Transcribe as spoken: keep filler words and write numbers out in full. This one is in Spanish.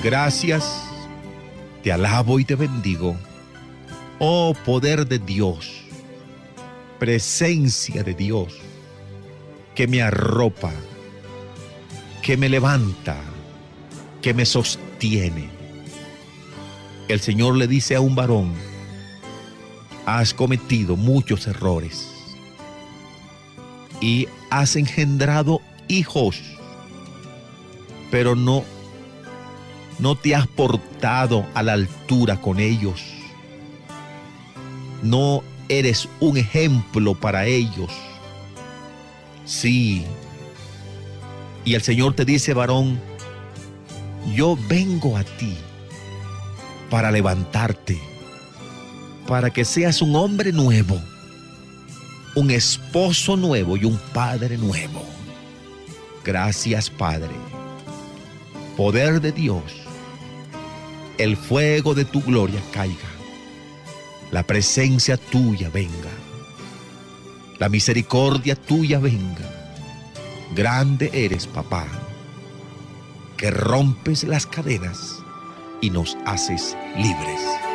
Gracias, te alabo y te bendigo. Oh poder de Dios, presencia de Dios, que me arropa, que me levanta, que me sostiene. El Señor le dice a un varón: has cometido muchos errores y has engendrado hijos, pero no, no te has portado a la altura con ellos. No eres un ejemplo para ellos. Sí. Y el Señor te dice: varón, yo vengo a ti para levantarte, para que seas un hombre nuevo, un esposo nuevo y un padre nuevo. Gracias, Padre. Poder de Dios, el fuego de tu gloria caiga, la presencia tuya venga, la misericordia tuya venga. Grande eres, papá, que rompes las cadenas y nos haces libres.